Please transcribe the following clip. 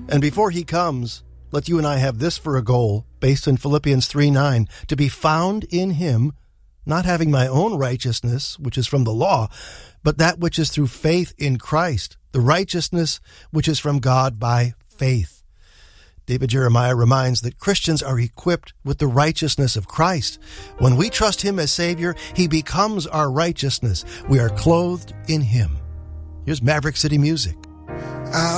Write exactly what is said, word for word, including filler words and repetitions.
And before he comes, let you and I have this for a goal, based in Philippians three nine, to be found in him, not having my own righteousness, which is from the law, but that which is through faith in Christ, the righteousness which is from God by faith. David Jeremiah reminds that Christians are equipped with the righteousness of Christ. When we trust him as Savior, he becomes our righteousness. We are clothed in him. Here's Maverick City Music. I